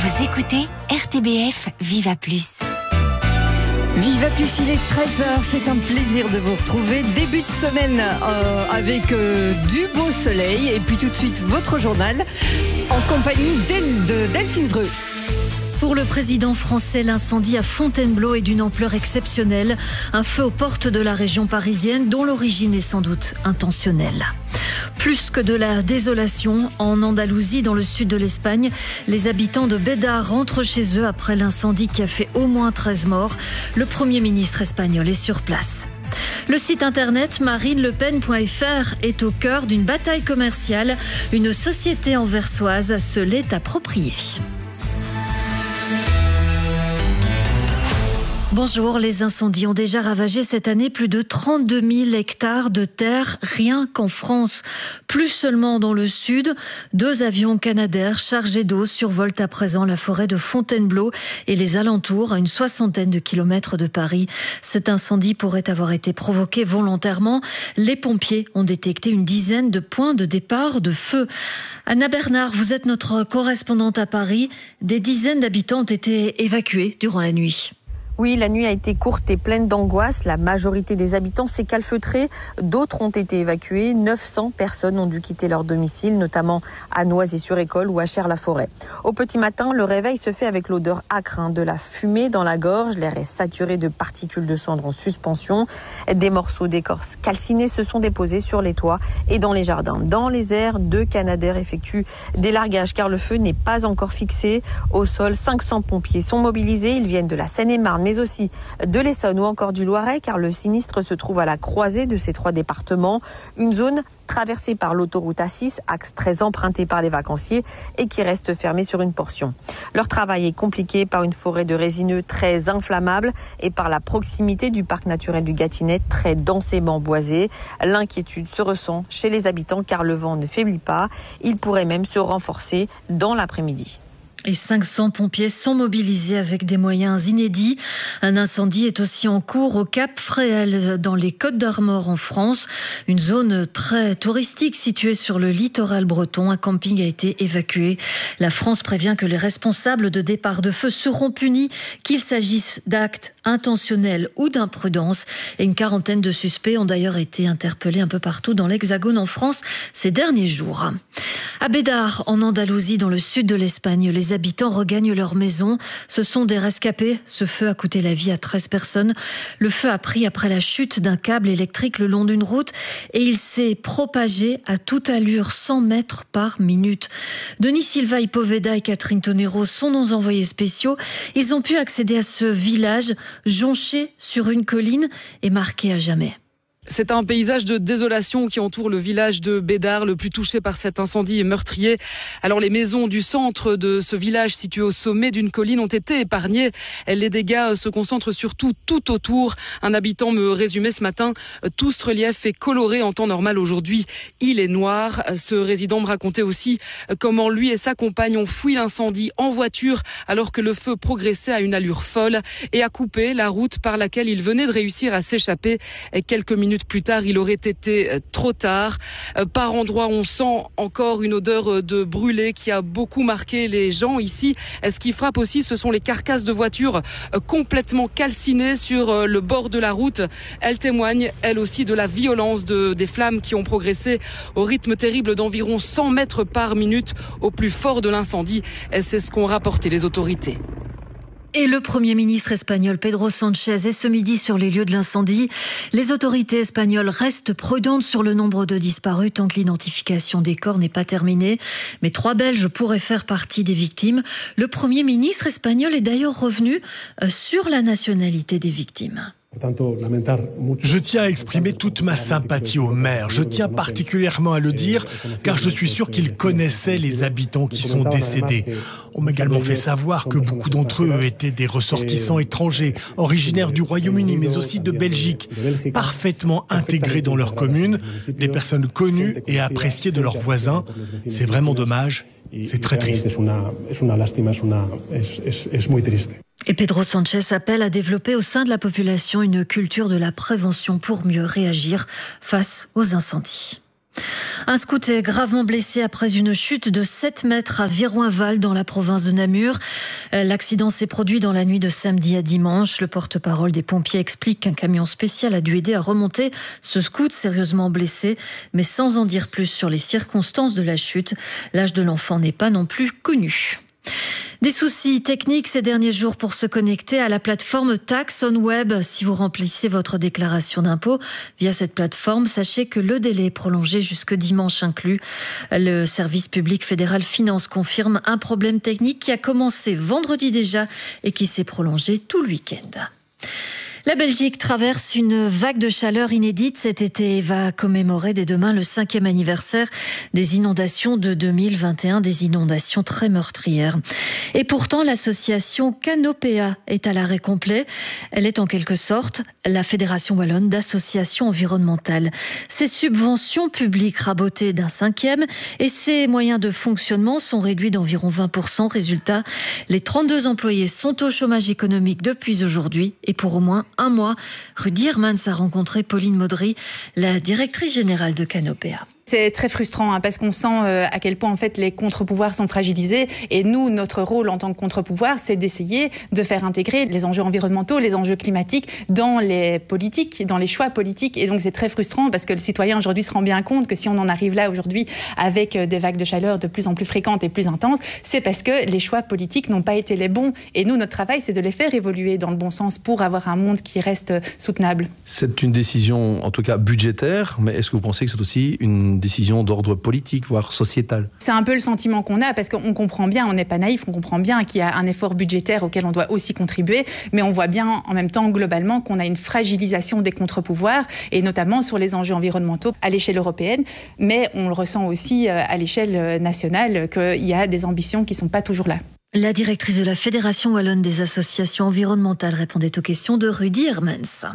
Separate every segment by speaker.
Speaker 1: Vous écoutez RTBF Viva Plus.
Speaker 2: Viva Plus, il est 13h, c'est un plaisir de vous retrouver. Début de semaine avec du beau soleil et puis tout de suite votre journal en compagnie de Delphine Vreux.
Speaker 3: Pour le président français, l'incendie à Fontainebleau est d'une ampleur exceptionnelle. Un feu aux portes de la région parisienne dont l'origine est sans doute intentionnelle. Plus que de la désolation, en Andalousie, dans le sud de l'Espagne, les habitants de Bédar rentrent chez eux après l'incendie qui a fait au moins 13 morts. Le Premier ministre espagnol est sur place. Le site internet marinelepen.fr est au cœur d'une bataille commerciale. Une société anversoise se l'est appropriée. Bonjour, les incendies ont déjà ravagé cette année plus de 32 000 hectares de terre, rien qu'en France. Plus seulement dans le sud, 2 avions Canadair chargés d'eau survolent à présent la forêt de Fontainebleau et les alentours, à une 60aine de kilomètres de Paris. Cet incendie pourrait avoir été provoqué volontairement. Les pompiers ont détecté une dizaine de points de départ de feu. Anna Bernard, vous êtes notre correspondante à Paris. Des dizaines d'habitants ont été évacués durant la nuit.
Speaker 4: Oui, la nuit a été courte et pleine d'angoisse. La majorité des habitants s'est calfeutrée. D'autres ont été évacués. 900 personnes ont dû quitter leur domicile, notamment à Noisy-sur-École ou à Chères-la-Forêt. Au petit matin, le réveil se fait avec l'odeur âcre de la fumée dans la gorge. L'air est saturé de particules de cendres en suspension. Des morceaux d'écorce calcinés se sont déposés sur les toits et dans les jardins. Dans les airs, 2 Canadair effectuent des largages car le feu n'est pas encore fixé. Au sol, 500 pompiers sont mobilisés. Ils viennent de la Seine-et-Marne, mais aussi de l'Essonne ou encore du Loiret, car le sinistre se trouve à la croisée de ces 3 départements. Une zone traversée par l'autoroute A6, axe très emprunté par les vacanciers et qui reste fermée sur une portion. Leur travail est compliqué par une forêt de résineux très inflammable et par la proximité du parc naturel du Gâtinais très densément boisé. L'inquiétude se ressent chez les habitants car le vent ne faiblit pas. Il pourrait même se renforcer dans l'après-midi.
Speaker 3: Et 500 pompiers sont mobilisés avec des moyens inédits. Un incendie est aussi en cours au Cap Fréhel, dans les Côtes-d'Armor en France. Une zone très touristique située sur le littoral breton. Un camping a été évacué. La France prévient que les responsables de départ de feu seront punis, qu'il s'agisse d'actes intentionnels ou d'imprudence. Et une quarantaine de suspects ont d'ailleurs été interpellés un peu partout dans l'Hexagone en France ces derniers jours. À Bédar, en Andalousie, dans le sud de l'Espagne, les habitants regagnent leur maison. Ce sont des rescapés. Ce feu a coûté la vie à 13 personnes. Le feu a pris après la chute d'un câble électrique le long d'une route et il s'est propagé à toute allure, 100 mètres par minute. Denis Silva Ipoveda et Catherine Tonero sont nos envoyés spéciaux. Ils ont pu accéder à ce village jonché sur une colline et marqué à jamais.
Speaker 5: C'est un paysage de désolation qui entoure le village de Bédar, le plus touché par cet incendie meurtrier. Alors les maisons du centre de ce village situé au sommet d'une colline ont été épargnées. Les dégâts se concentrent surtout tout autour. Un habitant me résumait ce matin, tout ce relief est coloré en temps normal. Aujourd'hui, il est noir. Ce résident me racontait aussi comment lui et sa compagne ont fui l'incendie en voiture alors que le feu progressait à une allure folle et a coupé la route par laquelle il venait de réussir à s'échapper. Quelques minutes plus tard, il aurait été trop tard. Par endroits, on sent encore une odeur de brûlé qui a beaucoup marqué les gens ici. Ce qui frappe aussi, ce sont les carcasses de voitures complètement calcinées sur le bord de la route. Elles témoignent, elles aussi, de la violence des flammes qui ont progressé au rythme terrible d'environ 100 mètres par minute au plus fort de l'incendie. C'est ce qu'ont rapporté les autorités.
Speaker 3: Et le Premier ministre espagnol Pedro Sánchez est ce midi sur les lieux de l'incendie. Les autorités espagnoles restent prudentes sur le nombre de disparus tant que l'identification des corps n'est pas terminée. Mais 3 Belges pourraient faire partie des victimes. Le Premier ministre espagnol est d'ailleurs revenu sur la nationalité des victimes.
Speaker 6: Je tiens à exprimer toute ma sympathie au maire. Je tiens particulièrement à le dire car je suis sûr qu'il connaissait les habitants qui sont décédés. On m'a également fait savoir que beaucoup d'entre eux étaient des ressortissants étrangers, originaires du Royaume-Uni mais aussi de Belgique, parfaitement intégrés dans leur commune, des personnes connues et appréciées de leurs voisins. C'est vraiment dommage, c'est très triste.
Speaker 3: Et Pedro Sánchez appelle à développer au sein de la population une culture de la prévention pour mieux réagir face aux incendies. Un scout est gravement blessé après une chute de 7 mètres à Viroinval dans la province de Namur. L'accident s'est produit dans la nuit de samedi à dimanche. Le porte-parole des pompiers explique qu'un camion spécial a dû aider à remonter ce scout sérieusement blessé, mais sans en dire plus sur les circonstances de la chute. L'âge de l'enfant n'est pas non plus connu. Des soucis techniques ces derniers jours pour se connecter à la plateforme Tax on Web. Si vous remplissez votre déclaration d'impôt via cette plateforme, sachez que le délai est prolongé jusque dimanche inclus. Le service public fédéral Finance confirme un problème technique qui a commencé vendredi déjà et qui s'est prolongé tout le week-end. La Belgique traverse une vague de chaleur inédite cet été et va commémorer dès demain le 5e anniversaire des inondations de 2021, des inondations très meurtrières. Et pourtant, l'association Canopea est à l'arrêt complet. Elle est en quelque sorte la Fédération wallonne d'associations environnementales. Ses subventions publiques rabotées d'un 5e et ses moyens de fonctionnement sont réduits d'environ 20%. Résultat, les 32 employés sont au chômage économique depuis aujourd'hui et pour au moins un mois. Rudy Hermans a rencontré Pauline Maudry, la directrice générale de Canopea.
Speaker 7: C'est très frustrant parce qu'on sent à quel point en fait les contre-pouvoirs sont fragilisés et nous, notre rôle en tant que contre-pouvoir, c'est d'essayer de faire intégrer les enjeux environnementaux, les enjeux climatiques dans les politiques, dans les choix politiques. Et donc c'est très frustrant parce que le citoyen aujourd'hui se rend bien compte que si on en arrive là aujourd'hui avec des vagues de chaleur de plus en plus fréquentes et plus intenses, c'est parce que les choix politiques n'ont pas été les bons. Et nous, notre travail, c'est de les faire évoluer dans le bon sens pour avoir un monde qui reste soutenable.
Speaker 8: C'est une décision en tout cas budgétaire, mais est-ce que vous pensez que c'est aussi une décision d'ordre politique, voire sociétal?
Speaker 7: C'est un peu le sentiment qu'on a, parce qu'on comprend bien, on n'est pas naïf, on comprend bien qu'il y a un effort budgétaire auquel on doit aussi contribuer, mais on voit bien en même temps globalement qu'on a une fragilisation des contre-pouvoirs, et notamment sur les enjeux environnementaux à l'échelle européenne, mais on le ressent aussi à l'échelle nationale, qu'il y a des ambitions qui ne sont pas toujours là.
Speaker 3: La directrice de la Fédération wallonne des associations environnementales répondait aux questions de Rudy Hermans.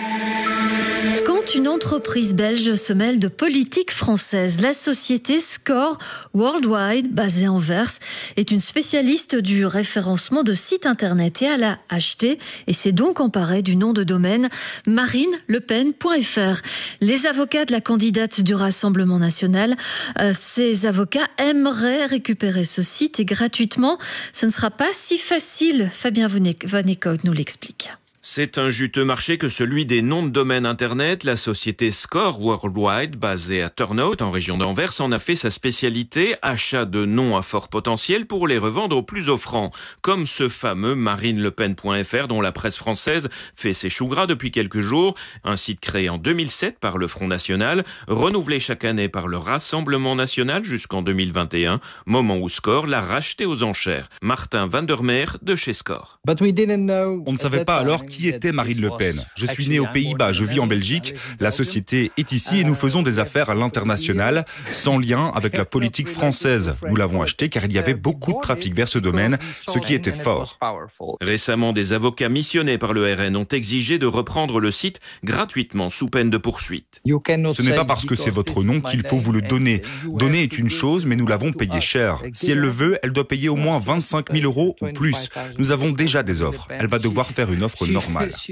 Speaker 3: Quand une entreprise belge se mêle de politique française, la société Score Worldwide, basée à Anvers, est une spécialiste du référencement de sites internet et elle a acheté et s'est donc emparée du nom de domaine marinelepen.fr. Les avocats de la candidate du Rassemblement national, ces avocats aimeraient récupérer ce site et gratuitement. Ce ne sera pas si facile. Fabien Vanecote nous l'explique.
Speaker 9: C'est un juteux marché que celui des noms de domaine Internet. La société Score Worldwide, basée à Turnhout, en région d'Anvers, en a fait sa spécialité, achat de noms à fort potentiel pour les revendre au plus offrant. Comme ce fameux marinelepen.fr dont la presse française fait ses choux gras depuis quelques jours. Un site créé en 2007 par le Front National, renouvelé chaque année par le Rassemblement National jusqu'en 2021, moment où Score l'a racheté aux enchères. Martin Vandermeer de chez Score.
Speaker 10: On ne savait pas alors qui était Marine Le Pen. Je suis né aux Pays-Bas, je vis en Belgique. La société est ici et nous faisons des affaires à l'international, sans lien avec la politique française. Nous l'avons acheté car il y avait beaucoup de trafic vers ce domaine, ce qui était fort.
Speaker 9: Récemment, des avocats missionnés par le RN ont exigé de reprendre le site gratuitement sous peine de poursuite.
Speaker 10: Ce n'est pas parce que c'est votre nom qu'il faut vous le donner. Donner est une chose, mais nous l'avons payé cher. Si elle le veut, elle doit payer au moins 25 000 € ou plus. Nous avons déjà des offres. Elle va devoir faire une offre normale.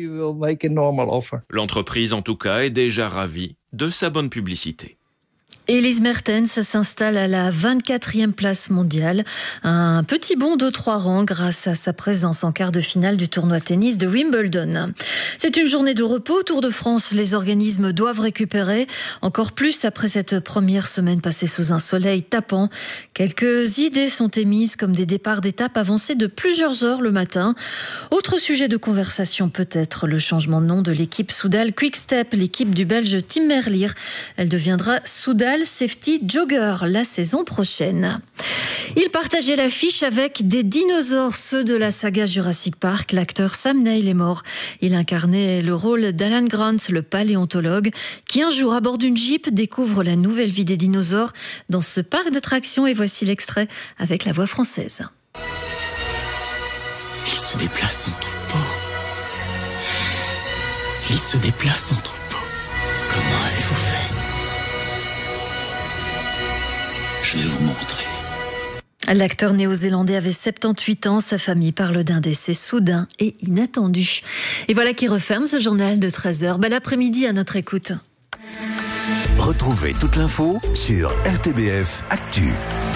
Speaker 9: L'entreprise, en tout cas, est déjà ravie de sa bonne publicité.
Speaker 3: Elise Mertens s'installe à la 24e place mondiale. Un petit bond de 3 rangs grâce à sa présence en quart de finale du tournoi tennis de Wimbledon. C'est une journée de repos au Tour de France. Les organismes doivent récupérer encore plus après cette première semaine passée sous un soleil tapant. Quelques idées sont émises comme des départs d'étapes avancés de plusieurs heures le matin. Autre sujet de conversation peut-être le changement de nom de l'équipe Soudal Quick-Step, l'équipe du Belge Tim Merlier. Elle deviendra Soudal Safety Jogger la saison prochaine. Il partageait l'affiche avec des dinosaures, ceux de la saga Jurassic Park. L'acteur Sam Neill est mort. Il incarnait le rôle d'Alan Grant, le paléontologue, qui un jour à bord d'une Jeep découvre la nouvelle vie des dinosaures dans ce parc d'attractions. Et voici l'extrait avec la voix française.
Speaker 11: Il se déplace en troupeau. Il se déplace en troupeau. Comment avez-vous fait ? Je vais vous montrer.
Speaker 3: L'acteur néo-zélandais avait 78 ans. Sa famille parle d'un décès soudain et inattendu. Et voilà qui referme ce journal de 13h. Bel après-midi à notre écoute.
Speaker 12: Retrouvez toute l'info sur RTBF Actu.